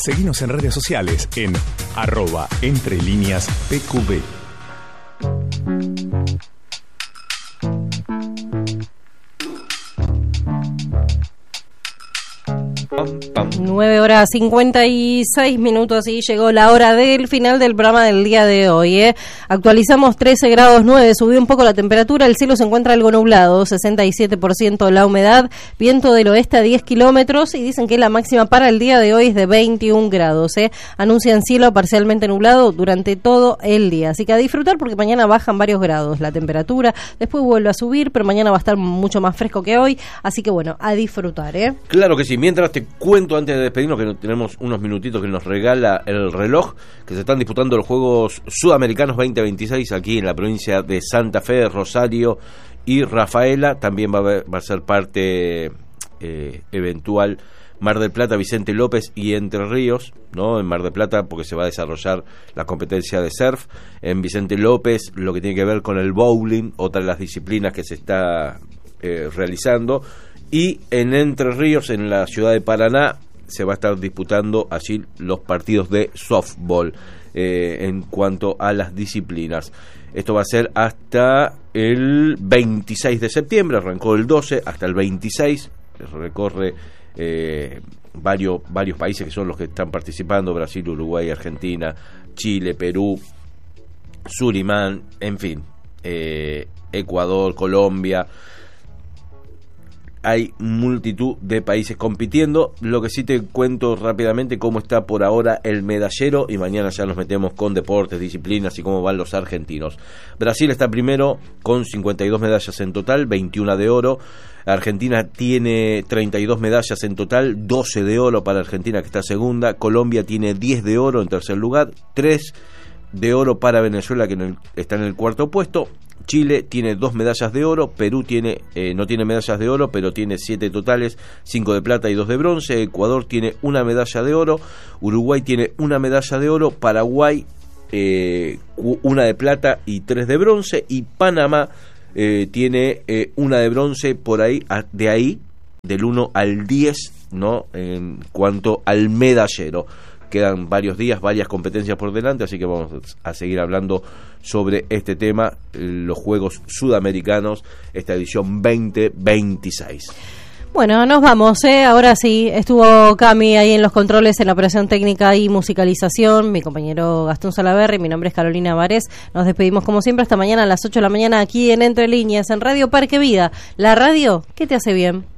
Seguinos en redes sociales en @entrelineaspqb. 9:56 y llegó la hora del final del programa del día de hoy. Actualizamos 13 grados 9, subió un poco la temperatura, el cielo se encuentra algo nublado, 67% la humedad, viento del oeste a 10 kilómetros y dicen que la máxima para el día de hoy es de 21 grados. Anuncian cielo parcialmente nublado durante todo el día, así que a disfrutar porque mañana bajan varios grados la temperatura, después vuelve a subir, pero mañana va a estar mucho más fresco que hoy, así que bueno, a disfrutar. Claro que sí, mientras te cuento antes de despedirnos que tenemos unos minutitos que nos regala el reloj, que se están disputando los Juegos Sudamericanos 2026 aquí en la provincia de Santa Fe, Rosario y Rafaela. También va a ser parte eventual Mar del Plata, Vicente López y Entre Ríos, ¿no? En Mar del Plata porque se va a desarrollar la competencia de surf, en Vicente López lo que tiene que ver con el bowling, otra de las disciplinas que se está realizando, y en Entre Ríos, en la ciudad de Paraná, se va a estar disputando allí los partidos de softball en cuanto a las disciplinas. Esto va a ser hasta el 26 de septiembre, arrancó el 12 hasta el 26, recorre varios países que son los que están participando: Brasil, Uruguay, Argentina, Chile, Perú, Surinam, en fin, Ecuador, Colombia. Hay multitud de países compitiendo. Lo que sí te cuento rápidamente cómo está por ahora el medallero, y mañana ya nos metemos con deportes, disciplinas y cómo van los argentinos. Brasil está primero con 52 medallas en total, 21 de oro. Argentina tiene 32 medallas en total, 12 de oro para Argentina, que está segunda. Colombia tiene 10 de oro en tercer lugar, 3 de oro para Venezuela, que está en el cuarto puesto. Chile tiene 2 medallas de oro, Perú no tiene medallas de oro, pero tiene 7 totales, 5 de plata y 2 de bronce. Ecuador tiene 1 medalla de oro, Uruguay tiene 1 medalla de oro, Paraguay 1 de plata y 3 de bronce, y Panamá tiene 1 de bronce. Por ahí, de ahí, del 1 al 10, ¿no? En cuanto al medallero. Quedan varios días, varias competencias por delante, así que vamos a seguir hablando sobre este tema, los Juegos Sudamericanos, esta edición 2026. Bueno, nos vamos, ahora sí, estuvo Cami ahí en los controles, en la operación técnica y musicalización, mi compañero Gastón Salaverry, mi nombre es Carolina Varés, nos despedimos como siempre hasta mañana a las 8 de la mañana aquí en Entre Líneas, en Radio Parque Vida, la radio que te hace bien.